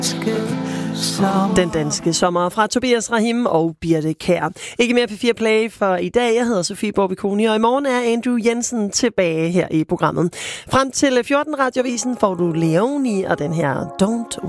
Den danske sommer fra Tobias Rahim og Birte Kjær. Ikke mere P4 Play for i dag. Jeg hedder Sofie Borbikoni, og i morgen er Andrew Jensen tilbage her i programmet. Frem til 14 Radioavisen får du Leonie og den her Don't